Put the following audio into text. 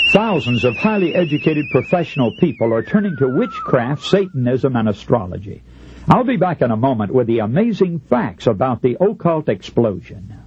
Thousands of highly educated professional people are turning to witchcraft, Satanism, and astrology. I'll be back in a moment with the amazing facts about the occult explosion.